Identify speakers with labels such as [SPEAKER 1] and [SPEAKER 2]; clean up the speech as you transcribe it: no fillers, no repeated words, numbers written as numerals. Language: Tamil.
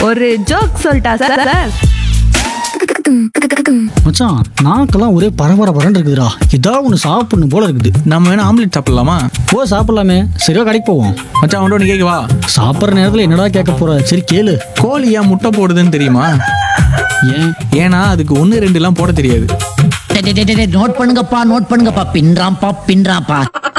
[SPEAKER 1] ஒரு ஜோக் சொல்லிட்டா சார்.
[SPEAKER 2] மச்சான் நாக்கெல்லாம் ஒரே பரபரன்னு இருக்குதுடா. ஏதாவது ஒன்று சாப்பிடணும் போல இருக்குது.
[SPEAKER 3] நம்ம வேணா ஆம்லெட் சாப்பிடலாமா?
[SPEAKER 2] ஓ சாப்பிடலாமே. சரியா கடைக்கு போவோம்.
[SPEAKER 3] மச்சான் ஒன்று கேட்கவா?
[SPEAKER 2] சாப்பிட்ற நேரத்தில் என்னடா கேட்க போற? சரி கேளு.
[SPEAKER 3] கோழி ஏன் முட்டை போடுதுன்னு தெரியுமா? ஏன்னா அதுக்கு 1 2 போட தெரியாது.
[SPEAKER 4] நோட் பண்ணுங்கப்பா பின்றாம்பா.